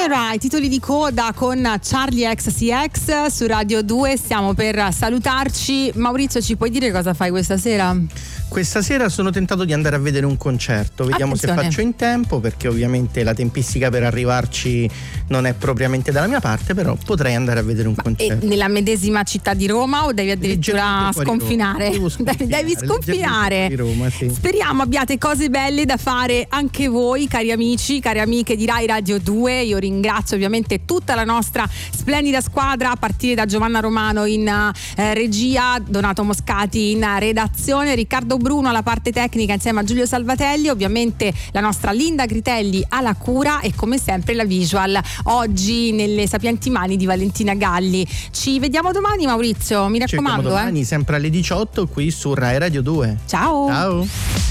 Camera, i titoli di coda con Charlie XCX su Radio 2. Stiamo per salutarci. Maurizio, ci puoi dire cosa fai questa sera? Questa sera sono tentato di andare a vedere un concerto. Vediamo se faccio in tempo, perché ovviamente la tempistica per arrivarci non è propriamente dalla mia parte, però potrei andare a vedere un concerto. Nella medesima città di Roma o devi addirittura sconfinare? Devi sconfinare. Di Roma, sì. Speriamo abbiate cose belle da fare anche voi, cari amici, cari amiche di Rai Radio 2. Io ringrazio ovviamente tutta la nostra splendida squadra, a partire da Giovanna Romano in regia, Donato Moscati in redazione, Riccardo Bruno alla parte tecnica insieme a Giulio Salvatelli, ovviamente la nostra Linda Gritelli alla cura e come sempre la visual oggi nelle sapienti mani di Valentina Galli. Ci vediamo domani, Maurizio, mi raccomando. Ci vediamo domani sempre alle 18 qui su Rai Radio 2. Ciao. Ciao.